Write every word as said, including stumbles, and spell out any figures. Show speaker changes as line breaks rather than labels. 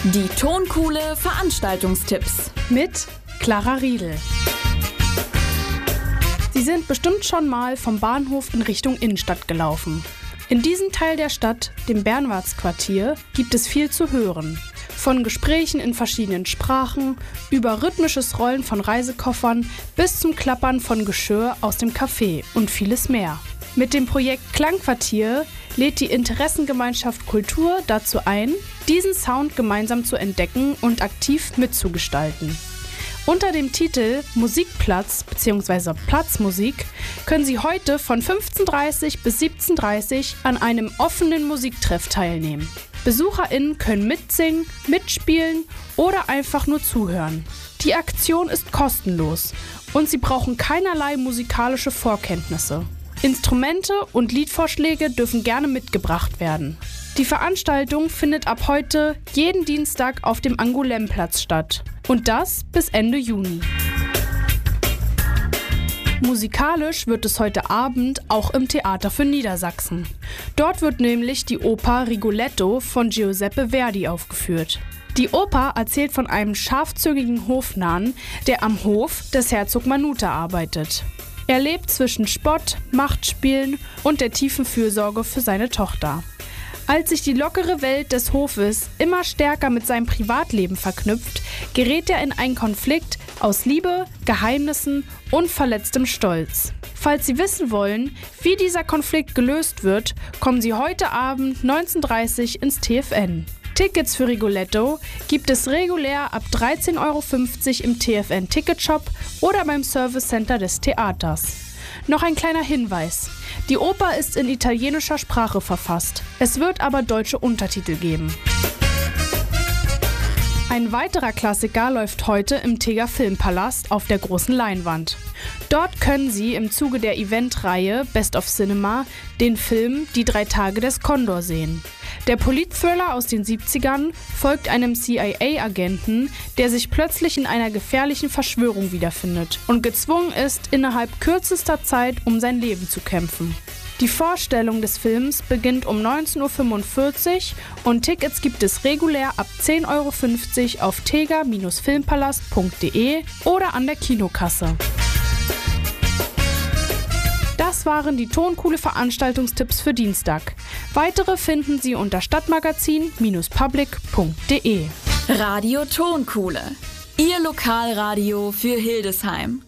Die Tonkuhle Veranstaltungstipps
mit Clara Riedel. Sie sind bestimmt schon mal vom Bahnhof in Richtung Innenstadt gelaufen. In diesem Teil der Stadt, dem Bernwartsquartier, gibt es viel zu hören. Von Gesprächen in verschiedenen Sprachen, über rhythmisches Rollen von Reisekoffern bis zum Klappern von Geschirr aus dem Café und vieles mehr. Mit dem Projekt Klangquartier lädt die Interessengemeinschaft Kultur dazu ein, diesen Sound gemeinsam zu entdecken und aktiv mitzugestalten. Unter dem Titel Musikplatz bzw. Platzmusik können Sie heute von fünfzehn Uhr dreißig bis siebzehn Uhr dreißig an einem offenen Musiktreff teilnehmen. BesucherInnen können mitsingen, mitspielen oder einfach nur zuhören. Die Aktion ist kostenlos und Sie brauchen keinerlei musikalische Vorkenntnisse. Instrumente und Liedvorschläge dürfen gerne mitgebracht werden. Die Veranstaltung findet ab heute jeden Dienstag auf dem Angoulême-Platz statt. Und das bis Ende Juni. Musikalisch wird es heute Abend auch im Theater für Niedersachsen. Dort wird nämlich die Oper Rigoletto von Giuseppe Verdi aufgeführt. Die Oper erzählt von einem scharfzüngigen Hofnarren, der am Hof des Herzog Manute arbeitet. Er lebt zwischen Spott, Machtspielen und der tiefen Fürsorge für seine Tochter. Als sich die lockere Welt des Hofes immer stärker mit seinem Privatleben verknüpft, gerät er in einen Konflikt aus Liebe, Geheimnissen und verletztem Stolz. Falls Sie wissen wollen, wie dieser Konflikt gelöst wird, kommen Sie heute Abend neunzehn Uhr dreißig ins T F N. Tickets für Rigoletto gibt es regulär ab dreizehn Euro fünfzig im T F N-Ticketshop oder beim Service Center des Theaters. Noch ein kleiner Hinweis. Die Oper ist in italienischer Sprache verfasst. Es wird aber deutsche Untertitel geben. Ein weiterer Klassiker läuft heute im Teger Filmpalast auf der großen Leinwand. Dort können Sie im Zuge der Eventreihe Best of Cinema den Film Die drei Tage des Kondor sehen. Der Politthriller aus den siebzigern folgt einem C I A-Agenten, der sich plötzlich in einer gefährlichen Verschwörung wiederfindet und gezwungen ist, innerhalb kürzester Zeit um sein Leben zu kämpfen. Die Vorstellung des Films beginnt um neunzehn Uhr fünfundvierzig und Tickets gibt es regulär ab zehn Euro fünfzig auf teger Bindestrich filmpalast punkt de oder an der Kinokasse. Das waren die Tonkuhle Veranstaltungstipps für Dienstag. Weitere finden Sie unter stadtmagazin Bindestrich public punkt de.
Radio Tonkuhle, Ihr Lokalradio für Hildesheim.